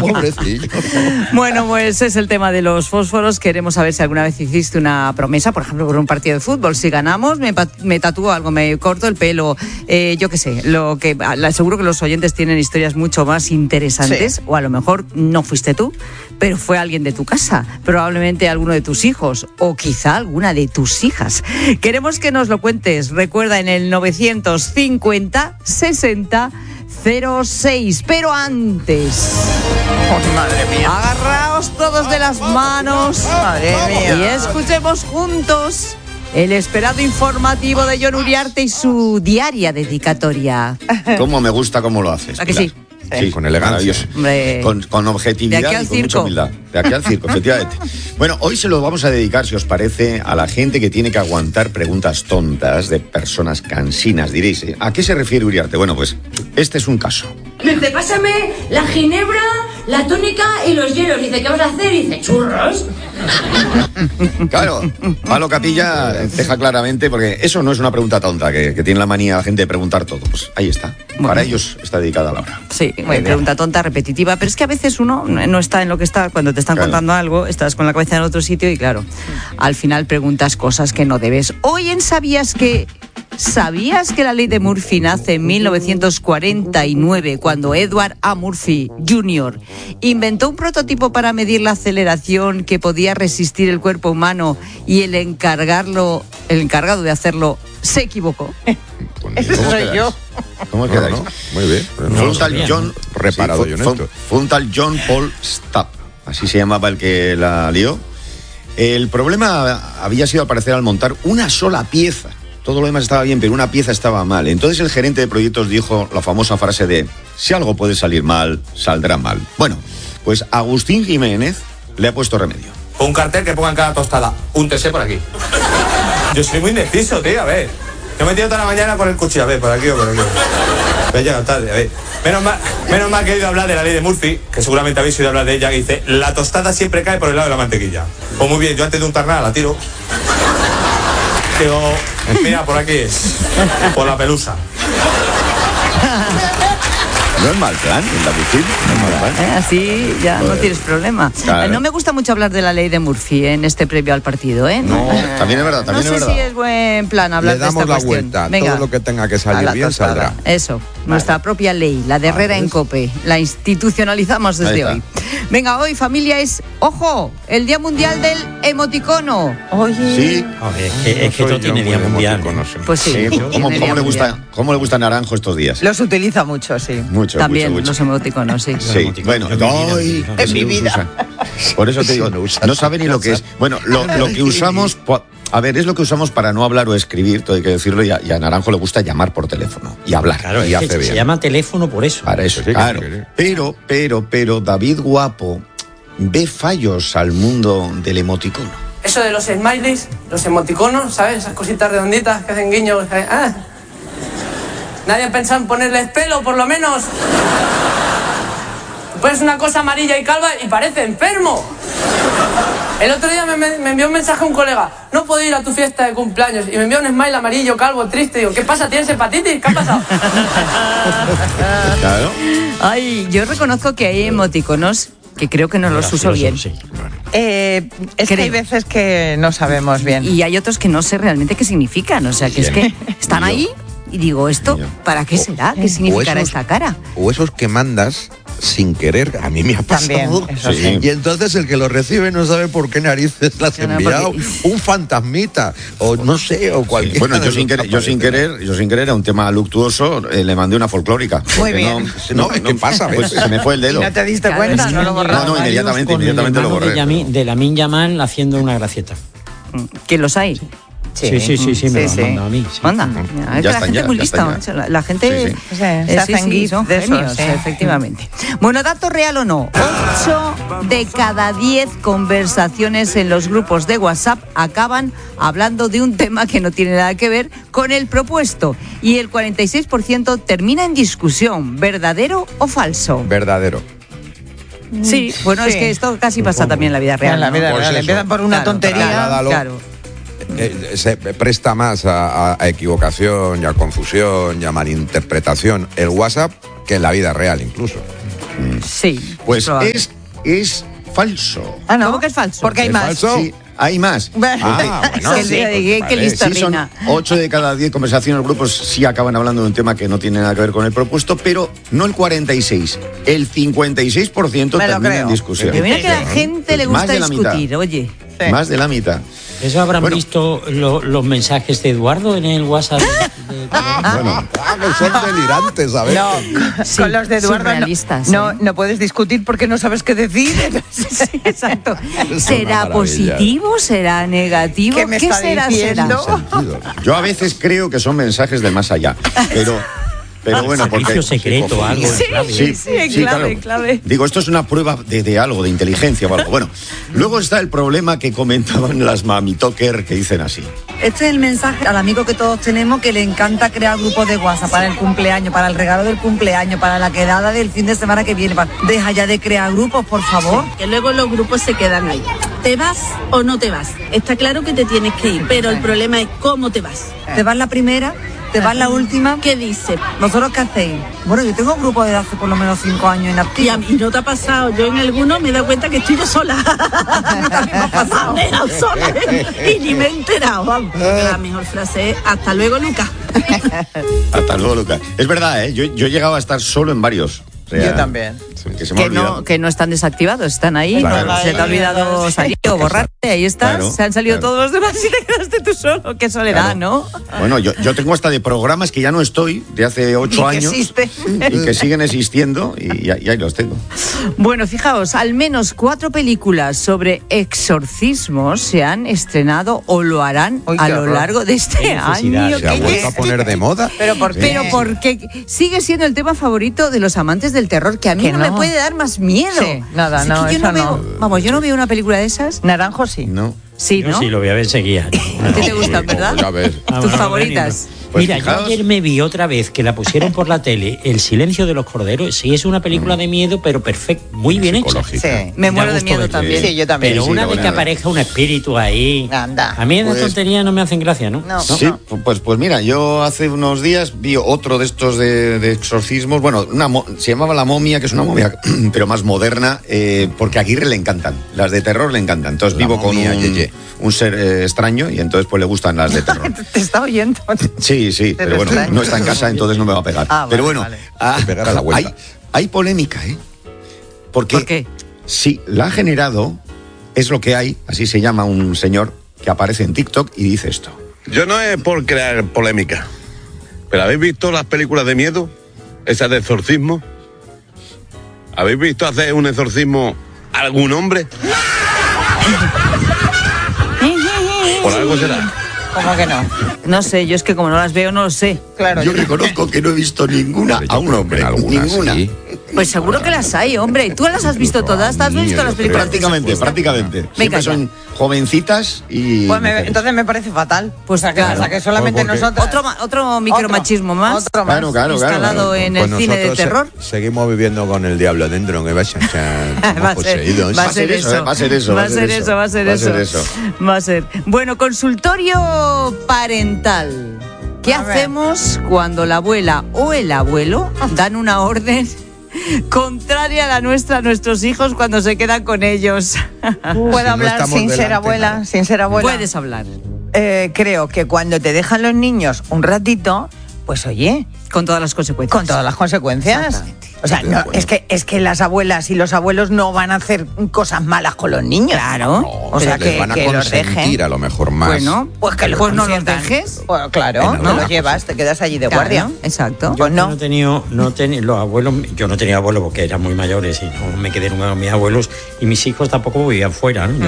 Pobrecillo. Bueno, pues es el tema de los fósforos. Queremos saber si alguna vez hiciste una promesa, por ejemplo, por un partido de fútbol. Si ganamos, me tatúo algo, me corto el pelo, yo qué sé. Seguro que los oyentes tienen historias mucho más interesantes, o a lo mejor no fuiste tú, pero fue alguien de tu casa, probablemente alguno de tus hijos, o quizá alguna de tus hijas. Queremos que nos lo cuentes. Recuerda, en el 950 60 06. Pero antes, madre mía, agarraos todos de las manos, madre mía, y escuchemos juntos el esperado informativo de Jon Uriarte y su diaria dedicatoria. Cómo me gusta cómo lo haces, ¿A que Pilar? sí? Sí, con elegancia. Con objetividad de aquí al y con circo. mucha humildad. De aquí al circo, efectivamente. Bueno, hoy se lo vamos a dedicar, si os parece, a la gente que tiene que aguantar preguntas tontas de personas cansinas. Diréis, ¿a qué se refiere Uriarte? Bueno, pues este es un caso. Dice, pásame la ginebra, la tónica y los hielos. Dice, ¿qué vas a hacer? Dice, churros. Claro, Palo Capilla deja claramente, porque eso no es una pregunta tonta, que tiene la manía la gente de preguntar todo. Pues ahí está. Bueno. Para ellos está dedicada la hora. Sí, pregunta tonta, repetitiva, pero es que a veces uno no está en lo que está. Cuando te están contando algo, estás con la cabeza en otro sitio y claro, al final preguntas cosas que no debes. Hoy en ¿Sabías que la ley de Murphy nace en 1949, cuando Edward A. Murphy Jr. inventó un prototipo para medir la aceleración que podía resistir el cuerpo humano y el encargado de hacerlo se equivocó? Ese soy yo. ¿Cómo quedáis? Muy bien. Fue un tal John reparado yo en esto. Fue un tal John Paul Stapp, así se llamaba el que la lió. El problema había sido, al parecer, al montar una sola pieza. Todo lo demás estaba bien, pero una pieza estaba mal. Entonces el gerente de proyectos dijo la famosa frase de: si algo puede salir mal, saldrá mal. Bueno, pues Agustín Jiménez le ha puesto remedio. Un cartel que ponga en cada tostada: úntese por aquí. Yo soy muy indeciso, tío, a ver. Yo me he metido toda la mañana con el cuchillo, a ver, por aquí o por aquí. Me he llegado tarde, a ver. Menos mal que he oído hablar de la ley de Murphy, que seguramente habéis oído hablar de ella, que dice: la tostada siempre cae por el lado de la mantequilla. Pues muy bien, yo antes de untar nada la tiro. Digo, mira, por aquí es. Por la pelusa. No es mal plan, el Agustín, no es mal plan. Así ya no tienes problema. Claro. No me gusta mucho hablar de la ley de Murphy en este previo al partido, ¿eh? No, también es verdad, también no es sé verdad. si es buen plan hablar Le de esta damos la cuestión. vuelta. Venga. Todo lo que tenga que salir bien saldrá. Eso, nuestra propia ley, la de Herrera en COPE. La institucionalizamos desde hoy. Venga, hoy, familia, es, ojo, el Día Mundial del Emoticono. Oye. Sí. Es que esto tiene día mundial. Pues sí. ¿Cómo le gusta Naranjo estos días? Los utiliza mucho, sí. Mucho, También mucho. los emoticonos, sí. Sí, bueno, en mi vida. Por eso te digo, no sabe ni lo que es. Bueno, lo que usamos, a ver, es lo que usamos para no hablar o escribir, todo hay que decirlo, y a Naranjo le gusta llamar por teléfono y hablar. Claro, y es que hace bien. se llama teléfono por eso. Para eso, Sí, claro. que Pero David Guapo ve fallos al mundo del emoticono. Eso de los smileys, los emoticonos, ¿sabes? Esas cositas redonditas que hacen guiños. Nadie ha pensado en ponerles pelo, por lo menos. Pones una cosa amarilla y calva y parece enfermo. El otro día me envió un mensaje un colega: no puedo ir a tu fiesta de cumpleaños. Y me envió un smile amarillo, calvo, triste. Digo, ¿qué pasa? ¿Tienes hepatitis? ¿Qué ha pasado? Claro. Ay, yo reconozco que hay emoticonos que creo que no los uso bien. Sí. Es que hay veces que no sabemos bien. Y hay otros que no sé realmente qué significan. O sea, que es que están ahí y digo, ¿esto para qué será? ¿Qué significará esta cara? O esos que mandas sin querer, a mí me ha pasado. También, eso sí. Y entonces el que lo recibe no sabe por qué narices las has No, enviado. porque- Un fantasmita, o no sé, o cualquier. Bueno, yo sin querer, a un tema luctuoso, le mandé una folclórica. Muy Porque bien. No, ¿qué pasa? Pues se me fue el dedo. ¿No te diste Claro, cuenta? es No que lo han borraste. No, inmediatamente Con el lo hermano borré. de Lamine Yamal haciendo una gracieta. ¿Que los hay? Sí, me lo han mandado a mí. Sí. Manda. Es que la gente es muy lista. La gente Sí, sí. Se hacen gifs son de esos, genios, sí. efectivamente. Bueno, dato real o no, 8 de cada 10 conversaciones en los grupos de WhatsApp acaban hablando de un tema que no tiene nada que ver con el propuesto. Y el 46% termina en discusión, ¿verdadero o falso? Verdadero. Sí, bueno, Sí. es que esto casi pasa también en la vida real. En la ¿no? vida Pues real. eso. Empiezan por una Claro, tontería. trasladalo. Claro. Se presta más a equivocación y a confusión y a malinterpretación el WhatsApp que en la vida real incluso. Sí. Pues es falso. Ah, ¿no? ¿Cómo que es falso? Porque hay ¿Es más. falso? Sí, hay más. Qué listo, Sí, son Rina. 8 de cada 10 conversaciones, los grupos sí acaban hablando de un tema que no tiene nada que ver con el propuesto, pero no el 46, el 56% Me lo termina creo. en discusión. Pero mira que a la gente le Más gusta de la mitad. discutir, oye. Sí. Más de la mitad. ¿Eso habrán Bueno. visto los mensajes de Eduardo en el WhatsApp? Bueno, Que son delirantes, a ver. No, Sí, con los de Eduardo surrealistas, no puedes discutir porque no sabes qué decir. Sí, exacto. una ¿Será maravilla. positivo? ¿Será negativo? ¿Qué me está será? diciendo? Sentido. yo a veces creo que son mensajes del más allá, pero bueno, porque... Servicio secreto, algo. Sí, clave. sí, clave, clave. Digo, esto es una prueba de algo, de inteligencia o algo. Bueno, luego está el problema que comentaban las mamitoker que dicen así. Este es el mensaje al amigo que todos tenemos que le encanta crear grupos de WhatsApp para el cumpleaños, para el regalo del cumpleaños, para la quedada del fin de semana que viene. Deja ya de crear grupos, por favor. Que luego los grupos se quedan ahí. ¿Te vas o no te vas? Está claro que te tienes que ir, pero el problema es cómo te vas. ¿Te vas la primera? ¿Te vas la última? ¿Qué dice? ¿Vosotros qué hacéis? Bueno, yo tengo un grupo desde hace por lo menos 5 años Y inactivo. a mí no te ha pasado. Yo en algunos me he dado cuenta que estoy yo sola. También me ha pasado. Me he dejado sola y ni me he enterado. Vamos. La mejor frase es hasta luego, Lucas. Hasta luego, Lucas. Es verdad, ¿eh? Yo he llegado a estar solo en varios. O sea, Yo también. Que se me ha olvidado. Que no están desactivados, están ahí. Claro. No, se te ha olvidado salir o borrarte, ahí estás. Claro, se han salido claro. todos los demás y te quedaste tú solo. Qué soledad, Claro. ¿no? Bueno, yo tengo hasta de programas que ya no estoy, de hace 8 Y que años. existe. Y que siguen existiendo y ahí los tengo. Bueno, fijaos, al menos 4 películas sobre exorcismos se han estrenado o lo harán Uy, a qué lo horror. largo de este Qué necesidad. año. ¿Se ha ¿Qué vuelto a es? poner de moda? Pero ¿por qué? Pero porque sigue siendo el tema favorito de los amantes del terror, que a mí Que no me no. puede dar más miedo. Sí, nada, Es no, que yo eso veo, no. Vamos, yo no veo una película de esas. Naranjo sí. No. Sí, Yo ¿no? sí lo voy a ver seguía. ¿A ti te gustan, verdad? Ya ves. Tus favoritas. Pues Mira, fijaos. yo ayer me vi otra vez que la pusieron por la tele, El silencio de los corderos. Sí, es una película de miedo, pero perfecto, muy bien hecha. Psicológica. Sí. Me Da muero de gusto miedo verlo. también. Sí, yo también. Pero Sí, una da vez que buena- aparezca un espíritu ahí. Anda. A mí esas Pues- tonterías no me hacen gracia, ¿no? No. Sí, pues mira, yo hace unos días vi otro de estos de exorcismos. Bueno, se llamaba La Momia, que es una momia, pero más moderna, porque a Aguirre le encantan. Las de terror le encantan. Entonces La vivo con momia, Yeye. un ser extraño y entonces pues le gustan las de terror. Te está oyendo. Sí, sí, pero bueno, extraño. no está en casa, entonces no me va a pegar. Ah, pero vale, bueno, vale. Te pegará la vuelta. hay polémica, ¿eh? Porque ¿Por qué? sí, la ha generado, es lo que hay, así se llama un señor que aparece en TikTok y dice esto. Yo no es por crear polémica, pero ¿habéis visto las películas de miedo? Esas de exorcismo. ¿Habéis visto hacer un exorcismo a algún hombre? Por algo será. ¿Cómo que no? No sé, yo es que como no las veo, no lo sé. Claro. Yo reconozco que no he visto ninguna Yo a un creo hombre, que en algunas ninguna. sí. Pues seguro que las hay, hombre. ¿Tú las has visto todas? ¿Te has visto las películas? Prácticamente. Siempre ya. son jovencitas y... Pues entonces me parece fatal. Pues o sea, que solamente Pues porque- nosotros. Otro micromachismo más. Otro más. Claro. instalado en el Pues cine de nosotros terror. seguimos viviendo con el diablo dentro, que vaya Va a ser, poseídos. va a ser eso. va a ser eso, Va a ser eso. Va a ser. Bueno, consultorio parental. ¿Qué A ver. hacemos cuando la abuela o el abuelo dan una orden contraria a la nuestra a nuestros hijos cuando se quedan con ellos? ¿Puedo hablar estamos sin ser delante, abuela? nada. Sin ser abuela. Puedes hablar. Creo que cuando te dejan los niños un ratito, pues oye, Con todas las consecuencias. con todas las consecuencias. Exactamente. O sea, Estoy de no, acuerdo. es que las abuelas y los abuelos no van a hacer cosas malas con los niños. Claro. O sea, les que, van a que los dejen. consentir a lo mejor más. Bueno, Pues que los pues no los consientan. dejes. Pues claro, En no algunas los llevas, te quedas allí de Claro, guardia. exacto. Pues no. No he tenido los abuelos, yo no tenía abuelos porque eran muy mayores y no me quedé nunca con mis abuelos y mis hijos tampoco vivían fuera, ¿no?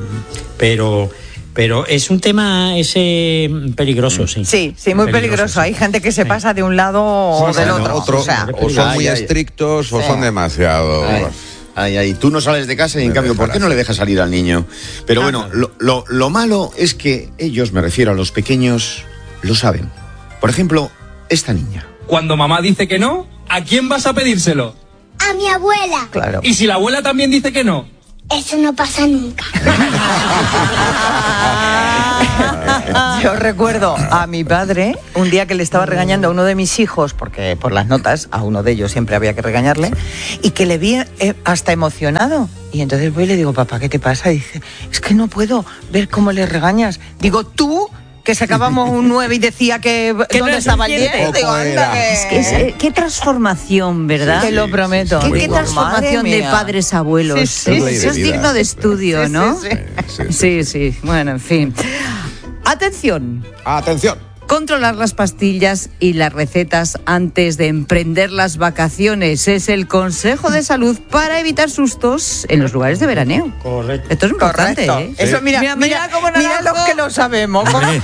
Pero es un tema ese peligroso, sí. Sí, muy peligroso. sí. Hay gente que se Sí. pasa de un lado o Sí, del sí, otro. O sea, o son muy Ay, ay. estrictos o Sí. son demasiado... Ay, tú no sales de casa y en Me cambio, ¿por qué dejarás. no le dejas salir al niño? Pero bueno, lo malo es que ellos, me refiero a los pequeños, lo saben. Por ejemplo, esta niña. Cuando mamá dice que no, ¿a quién vas a pedírselo? A mi abuela. claro. Y si la abuela también dice que no. Eso no pasa nunca. Yo recuerdo a mi padre un día que le estaba regañando a uno de mis hijos, porque por las notas a uno de ellos siempre había que regañarle, y que le vi hasta emocionado. Y entonces voy y le digo, papá, ¿qué te pasa? Y dice, es que no puedo ver cómo le regañas. Digo, tú, que sacábamos un 9 y decía que ¿dónde no estaba el 10? Digo, anda, Qué transformación, ¿verdad? Te lo prometo. Qué transformación de padres a abuelos. Sí, sí. Eso es digno de estudio, Sí, ¿no? sí. Sí. Bueno, en fin. Atención. Controlar las pastillas y las recetas antes de emprender las vacaciones es el consejo de salud para evitar sustos en los lugares de veraneo. Correcto. Esto es importante, ¿eh? Eso, mira cómo mira los que lo sabemos.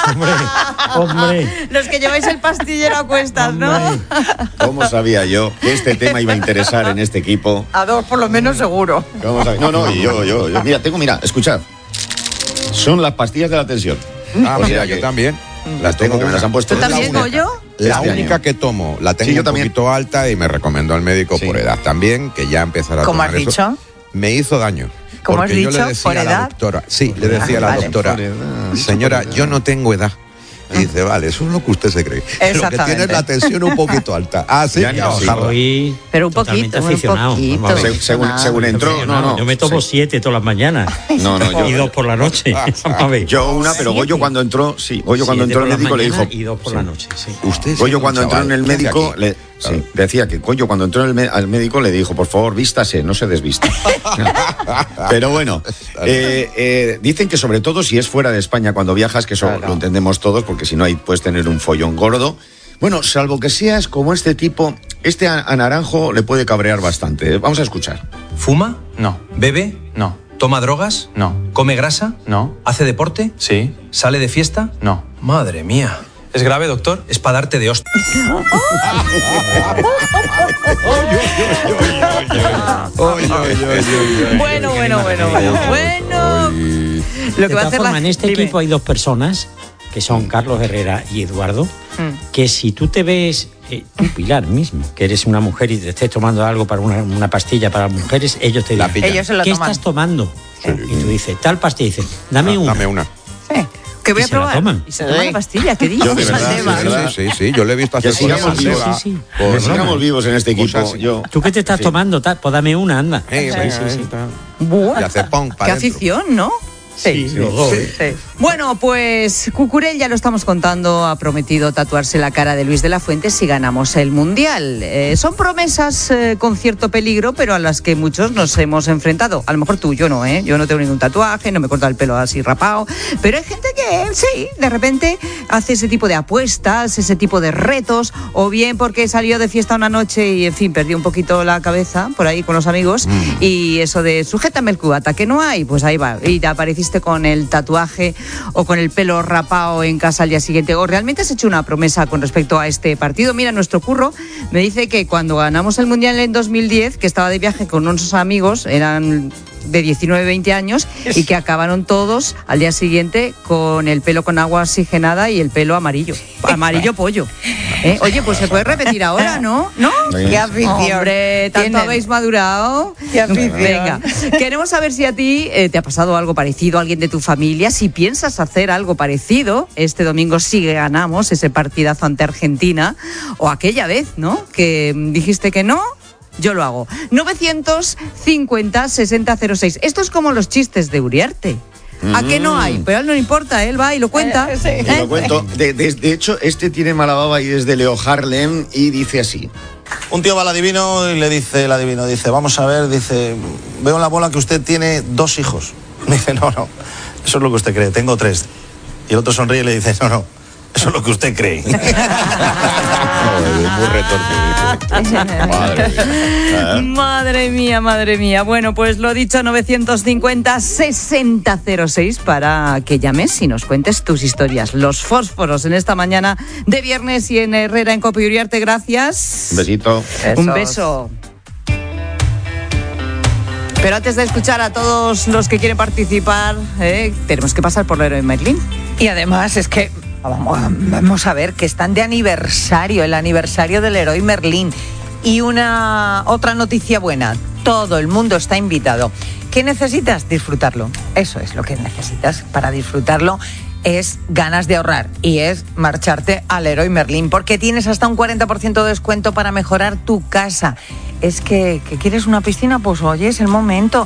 Hombre. Los que lleváis el pastillero a cuestas, ¿no? ¿Cómo sabía yo que este tema iba a interesar en este equipo? A 2 por lo menos seguro. ¿Cómo sabía? No, y yo. Mira, escuchad. Son las pastillas de la tensión. Yo también. Las tengo que me las han puesto. ¿Tú también, Goyo? La Este única año. que tomo, la tengo Sí, yo un también. poquito alta y me recomendó al médico por edad también, que ya empezara a ¿Cómo tomar has eso. dicho? Me hizo daño. ¿Cómo has porque yo dicho? le decía ¿Por a la edad? doctora, le decía a la vale. doctora, Por edad, señora, por edad. yo no tengo edad. Y dice, vale, eso es lo que usted se cree. Lo que Exactamente. tiene es la tensión un poquito alta. Ah, sí, Ya ni ya así. bajarla. Soy Pero un totalmente poquito, aficionado. Vamos a ver. Según entró, no. Yo me tomo 7 todas las mañanas. No, Y 2 por la noche. Vamos a ver. Yo una, pero Goyo cuando entró, Goyo cuando 7 entró por el las médico le dijo. mañanas y 2 por la noche, sí. Usted sí, Goyo cuando entró chaval, en el vente médico, aquí. decía que Goyo cuando entró al médico le dijo, por favor, vístase, no se desvista. Pero bueno, dicen que sobre todo si es fuera de España cuando viajas, que eso lo entendemos todos, porque si no ahí puedes tener un follón gordo. Bueno, salvo que seas como este tipo, a Naranjo le puede cabrear bastante. Vamos a escuchar. ¿Fuma? No. ¿Bebe? No. ¿Toma drogas? No. ¿Come grasa? No. ¿Hace deporte? Sí. ¿Sale de fiesta? No. Madre mía. ¿Es grave, doctor? Es para darte de hostia. Bueno. Lo que De va a todas hacer formas, en este Dime. equipo hay 2 personas, que son Carlos Herrera y Eduardo, que si tú te ves, tú Pilar mismo, que eres una mujer y te estés tomando algo para una pastilla para mujeres, ellos te dicen, Ellos se lo ¿qué toman. estás tomando? Y tú dices, tal pastilla, y dices, dame una. Dame una. Que voy Y a se la probar. toman. Y se toma la pastilla, ¿qué dices? Yo de verdad, Sí, yo le he visto Que hacer cosas sigamos vivos. así. Sí. Que sigamos vivos en este equipo. Cosas así. Yo, ¿Tú qué te estás tomando? Pues dame una, anda. Sí. Buah, Y hace pong qué para adentro. afición, ¿no? Sí, los dos. Bueno, pues Cucurell, ya lo estamos contando, ha prometido tatuarse la cara de Luis de la Fuente si ganamos el Mundial. Son promesas con cierto peligro, pero a las que muchos nos hemos enfrentado. A lo mejor tú, yo no, ¿eh? Yo no tengo ningún tatuaje, no me corto el pelo así rapado, pero hay gente que sí, de repente hace ese tipo de apuestas, ese tipo de retos, o bien porque salió de fiesta una noche y, en fin, perdió un poquito la cabeza por ahí con los amigos, y eso de sujétame el cubata, que no hay, pues ahí va, y te apareciste con el tatuaje o con el pelo rapado en casa al día siguiente, o realmente has hecho una promesa con respecto a este partido. Mira, nuestro Curro me dice que cuando ganamos el Mundial en 2010, que estaba de viaje con unos amigos, eran de 19, 20 años, y que acabaron todos al día siguiente con el pelo con agua oxigenada y el pelo amarillo pollo. Oye, pues se puede repetir ahora, ¿no? ¿No? Qué afición. Hombre, tanto Tienen. habéis madurado. Qué afición. Venga, queremos saber si a ti te ha pasado algo parecido, a alguien de tu familia, si piensas hacer algo parecido este domingo si ganamos ese partidazo ante Argentina, o aquella vez, ¿no?, que dijiste que no. Yo lo hago. 950-6006. Esto es como los chistes de Uriarte. ¿A qué no hay? Pero a él no le importa, él va y lo cuenta. Te lo cuento. De hecho, este tiene mala baba y es de Leo Harlem y dice así. Un tío va al adivino y le dice el adivino, dice, vamos a ver, dice, veo en la bola que usted tiene 2 hijos. Dice, no, eso es lo que usted cree, tengo 3. Y el otro sonríe y le dice, no, eso es lo que usted cree. Muy retorcido. Madre mía. Bueno, pues lo dicho, 950-6006 para que llames y nos cuentes tus historias. Los fósforos en esta mañana de viernes y en Herrera, en Copi Uriarte. Gracias. Un besito. Un beso. Pero antes de escuchar a todos los que quieren participar, tenemos que pasar por Leroy Merlin. Y además es que vamos a ver que están de aniversario, el aniversario del Leroy Merlin. Y otra noticia buena, todo el mundo está invitado. ¿Qué necesitas? Disfrutarlo. Eso es lo que necesitas para disfrutarlo es ganas de ahorrar y es marcharte al Leroy Merlin, porque tienes hasta un 40% de descuento para mejorar tu casa. Es que ¿quieres una piscina? Pues oye, es el momento.